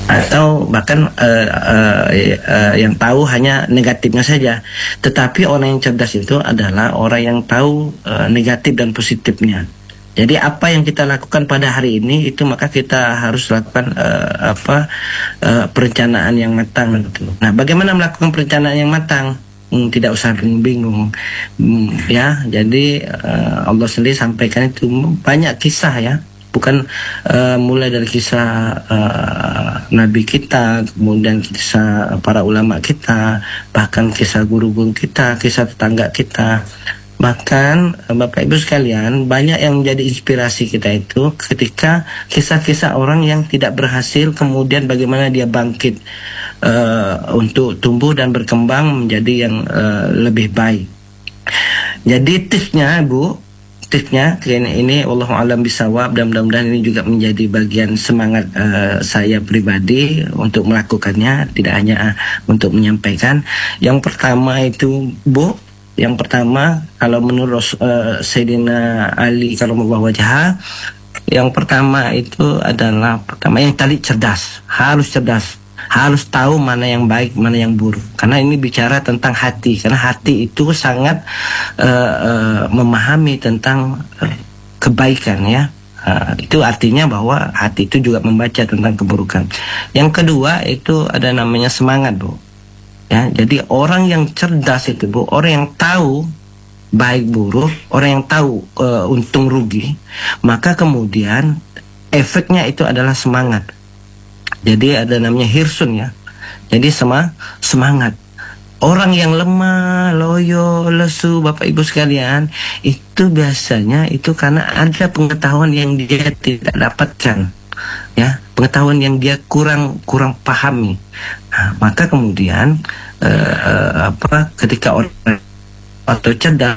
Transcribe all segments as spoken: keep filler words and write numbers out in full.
atau bahkan uh, uh, uh, yang tahu hanya negatifnya saja. Tetapi orang yang cerdas itu adalah orang yang tahu uh, negatif dan positifnya. Jadi apa yang kita lakukan pada hari ini itu maka kita harus lakukan uh, apa uh, perencanaan yang matang gitu. Nah, bagaimana melakukan perencanaan yang matang? Hmm, tidak usah bingung-bingung, hmm, ya. Jadi uh, Allah sendiri sampaikan itu banyak kisah ya. Bukan uh, mulai dari kisah uh, Nabi kita, kemudian kisah para ulama kita, bahkan kisah guru-guru kita, kisah tetangga kita. Bahkan Bapak Ibu sekalian, banyak yang menjadi inspirasi kita itu ketika kisah-kisah orang yang tidak berhasil, kemudian bagaimana dia bangkit uh, untuk tumbuh dan berkembang menjadi yang uh, lebih baik. Jadi tipsnya Bu, tipsnya ini wallahu alam bisawab, dan mudah-mudahan ini juga menjadi bagian semangat uh, saya pribadi untuk melakukannya, tidak hanya untuk menyampaikan. Yang pertama itu Bu, yang pertama kalau menurut uh, Sayyidina Ali karramallahu wajhah, yang pertama itu adalah pertama yang tadi cerdas, harus cerdas. Harus tahu mana yang baik, mana yang buruk. Karena ini bicara tentang hati. Karena hati itu sangat uh, uh, memahami tentang uh, kebaikan ya. Uh, itu artinya bahwa hati itu juga membaca tentang keburukan. Yang kedua itu ada namanya semangat Bu. Ya, jadi orang yang cerdas itu Bu, orang yang tahu baik buruk, orang yang tahu uh, untung rugi, maka kemudian efeknya itu adalah semangat. Jadi ada namanya hirsun ya. Jadi sama semangat. Orang yang lemah, loyo, lesu, Bapak Ibu sekalian, itu biasanya itu karena ada pengetahuan yang dia tidak dapatkan, ya, pengetahuan yang dia kurang kurang pahami. Nah, maka kemudian uh, uh, apa ketika orang atau cerdas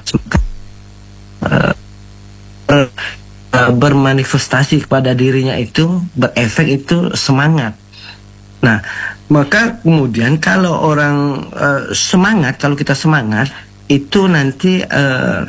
uh, uh, bermanifestasi kepada dirinya itu berefek itu semangat. Nah, maka kemudian kalau orang uh, semangat, kalau kita semangat itu nanti uh,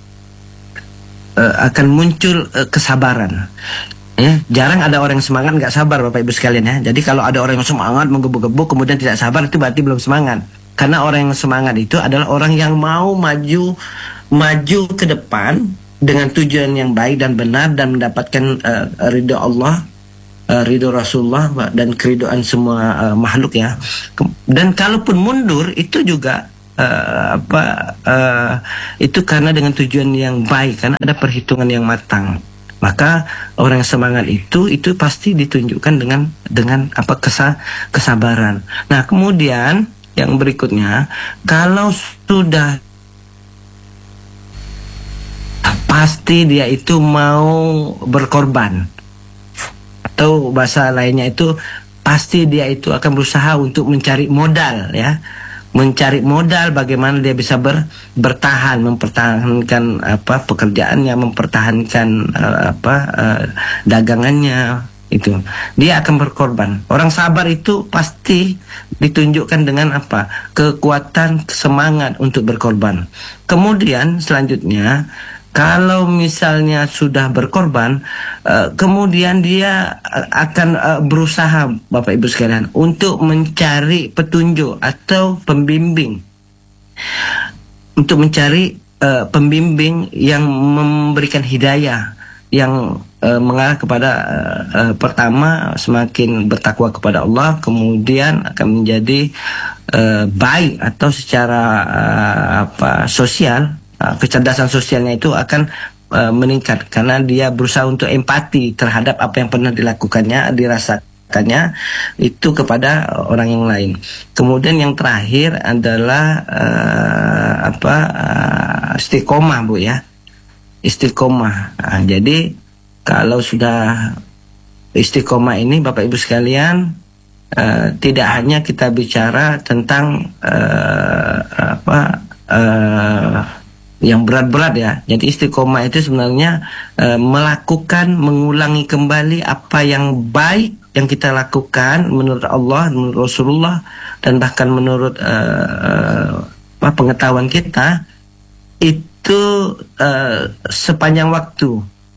uh, akan muncul uh, kesabaran. Ya, jarang ada orang yang semangat nggak sabar Bapak Ibu sekalian ya. Jadi kalau ada orang yang semangat menggebu-gebu kemudian tidak sabar, itu berarti belum semangat. Karena orang yang semangat itu adalah orang yang mau maju maju ke depan dengan tujuan yang baik dan benar dan mendapatkan uh, ridho Allah, uh, ridho Rasulullah dan keridoan semua uh, makhluk ya. Dan kalaupun mundur itu juga uh, apa uh, itu karena dengan tujuan yang baik, karena ada perhitungan yang matang. Maka orang yang semangat itu itu pasti ditunjukkan dengan dengan apa kesa, kesabaran. Nah, kemudian yang berikutnya, kalau sudah pasti dia itu mau berkorban, atau bahasa lainnya itu pasti dia itu akan berusaha untuk mencari modal ya. Mencari modal bagaimana dia bisa ber, bertahan, mempertahankan apa pekerjaannya, mempertahankan uh, apa uh, dagangannya, itu dia akan berkorban. Orang sabar itu pasti ditunjukkan dengan apa? Kekuatan, semangat untuk berkorban. Kemudian selanjutnya, kalau misalnya sudah berkorban, uh, kemudian dia akan uh, berusaha, Bapak Ibu sekalian, untuk mencari petunjuk atau pembimbing, untuk mencari uh, pembimbing yang memberikan hidayah, yang uh, mengarah kepada uh, uh, pertama semakin bertakwa kepada Allah, kemudian akan menjadi uh, baik atau secara uh, apa sosial. Kecerdasan sosialnya itu akan uh, meningkat karena dia berusaha untuk empati terhadap apa yang pernah dilakukannya, dirasakannya itu kepada orang yang lain. Kemudian yang terakhir adalah uh, apa uh, istiqomah Bu ya, istiqomah. Nah, jadi kalau sudah istiqomah ini Bapak Ibu sekalian, uh, tidak hanya kita bicara tentang uh, apa uh, yang berat-berat ya. Jadi istiqomah itu sebenarnya e, melakukan, mengulangi kembali apa yang baik yang kita lakukan menurut Allah, menurut Rasulullah, dan bahkan menurut e, e, pengetahuan kita itu e, sepanjang waktu.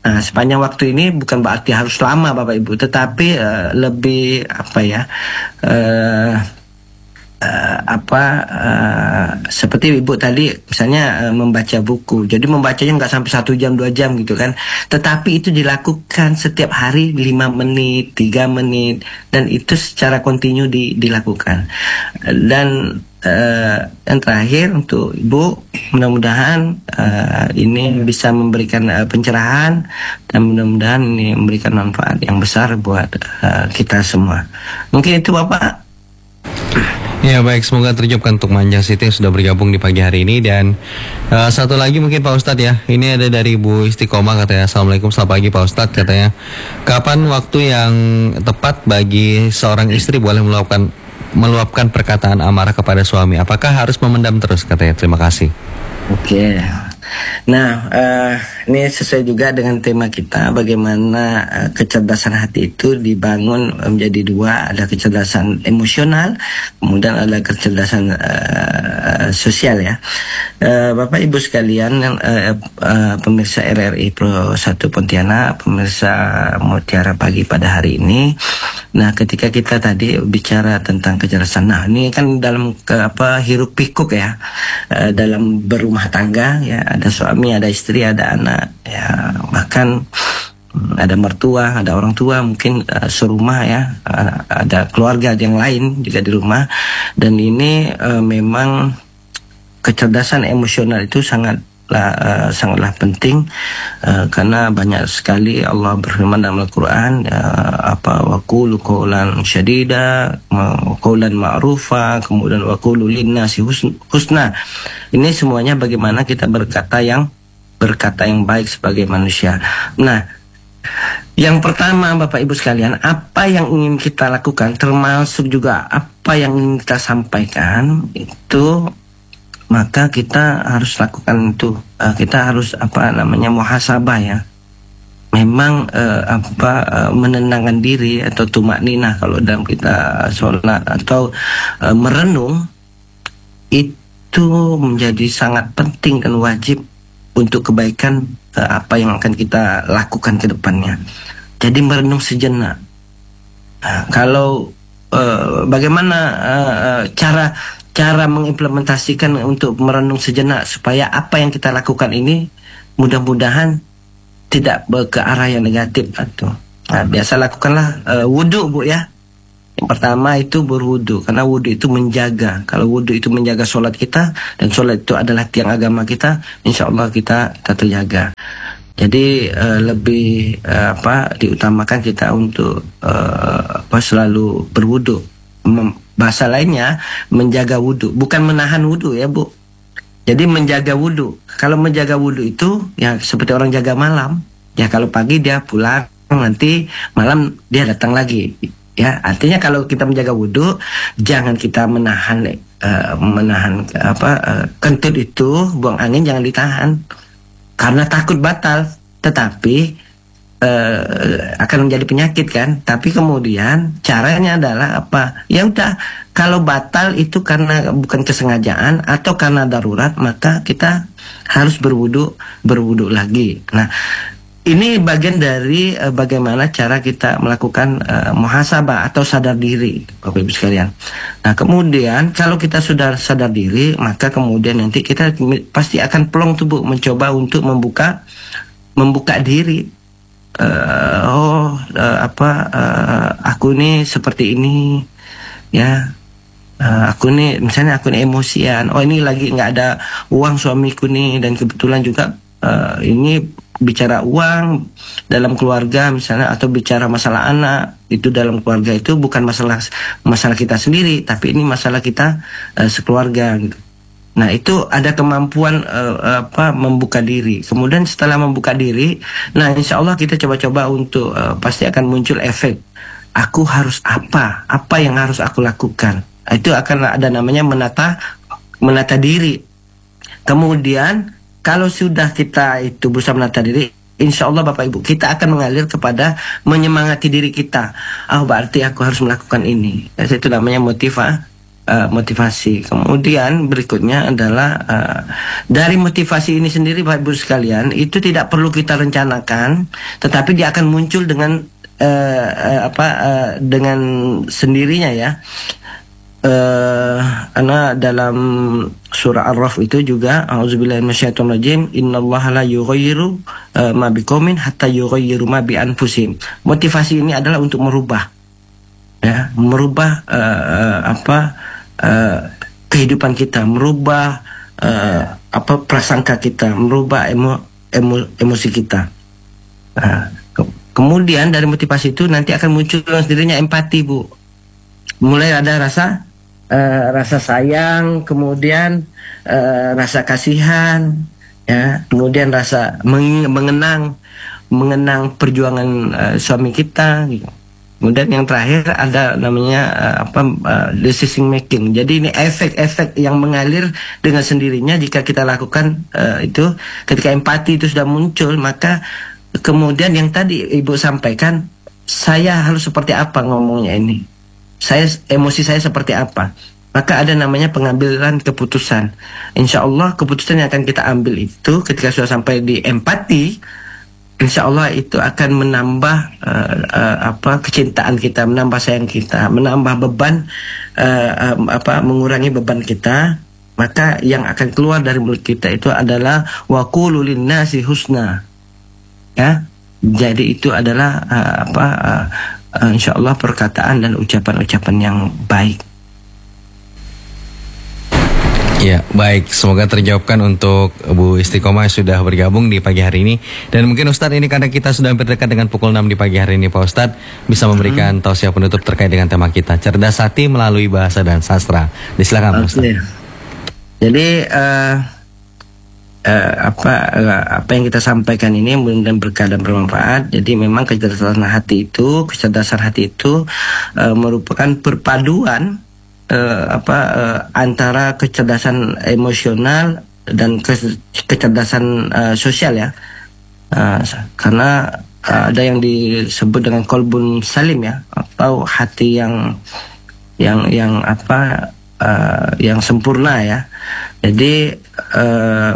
Nah, sepanjang waktu ini bukan berarti harus lama Bapak Ibu, tetapi uh, lebih apa ya? Uh, uh, apa uh, seperti Ibu tadi misalnya uh, membaca buku. Jadi membacanya nggak sampai satu jam dua jam gitu kan. Tetapi itu dilakukan setiap hari lima menit, tiga menit, dan itu secara kontinu di, dilakukan. Dan Uh, yang terakhir untuk Ibu, mudah-mudahan uh, ini bisa memberikan uh, pencerahan dan mudah-mudahan ini memberikan manfaat yang besar buat uh, kita semua. Mungkin itu Bapak. Ya baik, semoga terjawabkan untuk Manja Siti yang sudah bergabung di pagi hari ini. Dan uh, satu lagi mungkin Pak Ustadz ya, ini ada dari Bu Istiqomah katanya, Assalamualaikum, selamat pagi Pak Ustadz katanya. Kapan waktu yang tepat bagi seorang istri boleh melakukan meluapkan perkataan amarah kepada suami? Apakah harus memendam terus katanya? Terima kasih. Oke. Nah, uh, ini sesuai juga dengan tema kita, bagaimana uh, kecerdasan hati itu dibangun menjadi dua, ada kecerdasan emosional, kemudian ada kecerdasan uh, sosial ya. Uh, Bapak Ibu sekalian, yang uh, uh, pemirsa R R I Pro satu Pontianak, pemirsa Mutiara Pagi pada hari ini. Nah, ketika kita tadi bicara tentang kecerdasan, nah ini kan dalam ke, apa hiruk pikuk ya, uh, dalam berumah tangga ya, ada suami, ada istri, ada anak, ya bahkan ada mertua, ada orang tua, mungkin uh, serumah ya, uh, ada keluarga yang lain juga di rumah. Dan ini uh, memang kecerdasan emosional itu sangat Uh, sangatlah penting uh, karena banyak sekali Allah berfirman dalam Al-Quran uh, apa waqulu qawlan syadida wa qawlan ma'rufa, kemudian waqulu linnasi husna. Ini semuanya bagaimana kita berkata yang berkata yang baik sebagai manusia. Nah, yang pertama Bapak Ibu sekalian, apa yang ingin kita lakukan termasuk juga apa yang ingin kita sampaikan itu, maka kita harus lakukan itu. Uh, kita harus apa namanya muhasabah ya. Memang uh, apa uh, menenangkan diri atau tumak ninah kalau dalam kita sholat atau uh, merenung itu menjadi sangat penting dan wajib untuk kebaikan uh, apa yang akan kita lakukan ke depannya. Jadi merenung sejenak. Nah, kalau uh, bagaimana uh, uh, cara cara mengimplementasikan untuk merenung sejenak supaya apa yang kita lakukan ini mudah-mudahan tidak ke arah yang negatif atau nah, biasa lakukanlah uh, wudhu Bu ya. Yang pertama itu berwudhu, karena wudhu itu menjaga. Kalau wudhu itu menjaga sholat kita, dan sholat itu adalah tiang agama kita, insya Allah kita kita terjaga. Jadi uh, lebih uh, apa diutamakan kita untuk uh, apa selalu berwudhu. Mem- Bahasa lainnya menjaga wudhu, bukan menahan wudhu ya Bu. Jadi menjaga wudhu. Kalau menjaga wudhu itu ya seperti orang jaga malam. Ya kalau pagi dia pulang, nanti malam dia datang lagi. Ya artinya kalau kita menjaga wudhu, jangan kita menahan uh, menahan apa uh, kentut itu, buang angin jangan ditahan karena takut batal. Tetapi Uh, akan menjadi penyakit kan. Tapi kemudian caranya adalah apa? Ya udah, kalau batal itu karena bukan kesengajaan atau karena darurat, maka kita harus berwudu berwudu lagi. Nah, ini bagian dari uh, bagaimana cara kita melakukan uh, muhasabah atau sadar diri, Bapak Ibu sekalian. Nah, kemudian kalau kita sudah sadar diri, maka kemudian nanti kita pasti akan plong tuh Bu, mencoba untuk membuka membuka diri. Uh, oh uh, apa uh, aku nih seperti ini ya, uh, aku nih misalnya aku nih emosian, oh ini lagi nggak ada uang suamiku nih, dan kebetulan juga uh, ini bicara uang dalam keluarga misalnya, atau bicara masalah anak itu dalam keluarga, itu bukan masalah masalah kita sendiri, tapi ini masalah kita uh, sekeluarga gitu. Nah itu ada kemampuan uh, apa membuka diri. Kemudian setelah membuka diri, nah insya Allah kita coba-coba untuk uh, pasti akan muncul efek. Aku harus apa? Apa yang harus aku lakukan? Itu akan ada namanya menata menata diri. Kemudian kalau sudah kita itu berusaha menata diri, insya Allah Bapak Ibu kita akan mengalir kepada menyemangati diri kita. Ah oh, berarti aku harus melakukan ini. Itu namanya motiva uh, motivasi. Kemudian berikutnya adalah uh, dari motivasi ini sendiri Bapak Ibu sekalian, itu tidak perlu kita rencanakan, tetapi dia akan muncul dengan uh, uh, apa uh, dengan sendirinya ya. Uh, karena dalam surah Ar-Raf itu juga auzubillahi minasyaitonirrajim, innallaha la yughayyiru uh, ma biqaumin hatta yughayyiru ma bi anfusihim. Motivasi ini adalah untuk merubah ya, merubah uh, uh, apa uh, kehidupan kita, merubah uh, apa prasangka kita, merubah emo, emo, emosi kita. Nah, ke kemudian dari motivasi itu nanti akan muncul dengan sendirinya empati, Bu. Mulai ada rasa Uh, rasa sayang, kemudian uh, rasa kasihan, ya, kemudian rasa meng mengenang, mengenang perjuangan uh, suami kita, gitu. Kemudian yang terakhir ada namanya uh, apa uh, decision making. Jadi ini efek-efek yang mengalir dengan sendirinya jika kita lakukan uh, itu. Ketika empati itu sudah muncul, maka kemudian yang tadi Ibu sampaikan, saya harus seperti apa ngomongnya ini. Saya emosi saya seperti apa, maka ada namanya pengambilan keputusan. Insya Allah keputusan yang akan kita ambil itu ketika sudah sampai di empati, insya Allah itu akan menambah uh, uh, apa kecintaan kita, menambah sayang kita, menambah beban uh, um, apa mengurangi beban kita. Maka yang akan keluar dari mulut kita itu adalah wa qulu linnasi husna, ya. Jadi itu adalah uh, apa uh, Uh, insya Allah perkataan dan ucapan-ucapan yang baik. Ya, baik. Semoga terjawabkan untuk Bu Istiqomah yang sudah bergabung di pagi hari ini. Dan mungkin Ustadz ini karena kita sudah hampir dekat dengan pukul enam di pagi hari ini, Pak Ustadz bisa memberikan hmm. tausiah penutup terkait dengan tema kita, cerdas hati melalui bahasa dan sastra. Disilakan, Pak Ustadz. Okay. Jadi uh, uh, apa uh, apa yang kita sampaikan ini mudah-mudahan berkah dan bermanfaat. Jadi memang kecerdasan hati itu, kecerdasan hati itu uh, merupakan perpaduan uh, apa uh, antara kecerdasan emosional dan ke kecerdasan uh, sosial ya. Uh, karena uh, ada yang disebut dengan kolbun salim ya, atau hati yang yang yang apa uh, yang sempurna ya. Jadi uh,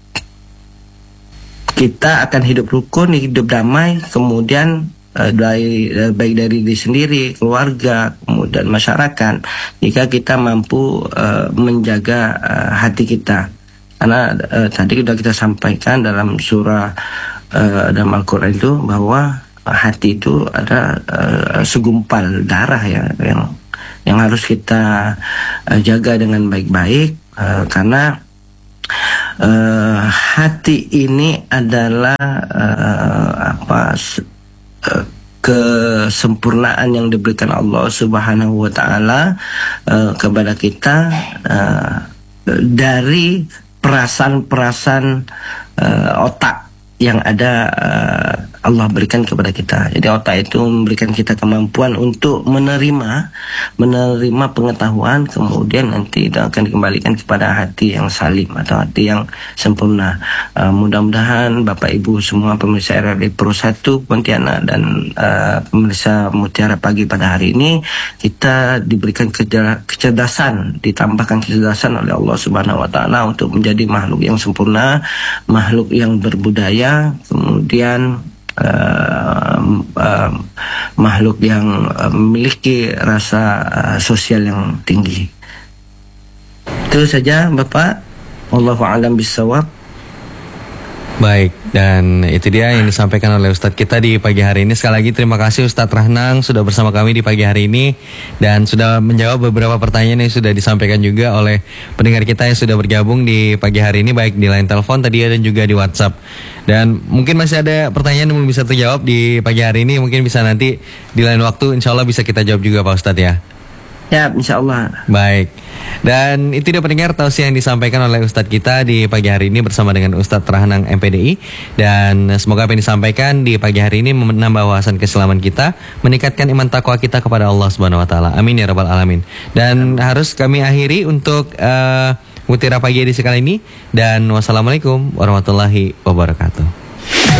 kita akan hidup rukun, hidup damai, kemudian uh, dari uh, baik dari diri sendiri, keluarga, kemudian masyarakat, jika kita mampu uh, menjaga uh, hati kita. Karena uh, tadi sudah kita sampaikan dalam surah uh, dalam Al-Quran itu bahwa hati itu ada uh, segumpal darah ya, yang yang harus kita uh, jaga dengan baik-baik, uh, karena Uh, hati ini adalah uh, apa uh, kesempurnaan yang diberikan Allah Subhanahu wa taala uh, kepada kita uh, dari perasan-perasan uh, otak yang ada uh, Allah berikan kepada kita. Jadi otak itu memberikan kita kemampuan untuk menerima menerima pengetahuan, kemudian nanti itu akan dikembalikan kepada hati yang salim atau hati yang sempurna. Uh, mudah-mudahan Bapak Ibu semua pemirsa R R I Pro satu Pontianak dan uh, pemirsa Mutiara Pagi pada hari ini kita diberikan kecerdasan, ditambahkan kecerdasan oleh Allah Subhanahu wa taala untuk menjadi makhluk yang sempurna, makhluk yang berbudaya, kemudian Uh, uh, makhluk yang uh, memiliki rasa uh, sosial yang tinggi. Itu saja Bapak. Wallahu a'lam bishawab. Baik, dan itu dia yang disampaikan oleh Ustadz kita di pagi hari ini. Sekali lagi terima kasih Ustadz Rahnang sudah bersama kami di pagi hari ini dan sudah menjawab beberapa pertanyaan yang sudah disampaikan juga oleh pendengar kita yang sudah bergabung di pagi hari ini, baik di line telepon tadi dan juga di WhatsApp. Dan mungkin masih ada pertanyaan yang belum bisa terjawab di pagi hari ini, mungkin bisa nanti di lain waktu insya Allah bisa kita jawab juga Pak Ustadz ya. Ya, insya Allah. Baik. Dan itu dia pendengar tausiah yang disampaikan oleh Ustadz kita di pagi hari ini bersama dengan Ustadz Rahnang M P D I. Dan semoga apa yang disampaikan di pagi hari ini menambah wawasan keislaman kita, meningkatkan iman takwa kita kepada Allah Subhanahu Wa Taala. Amin ya rabbal alamin. Dan harus kami akhiri untuk uh, Mutiara Pagi edisi kali ini. Dan wassalamualaikum warahmatullahi wabarakatuh.